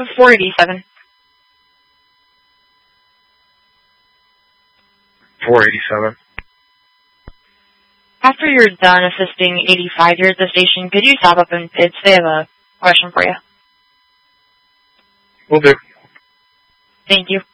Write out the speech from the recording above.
with 487. 487. After you're done assisting 85 here at the station, could you stop up in PIDS? They have a question for you. Will do. Thank you.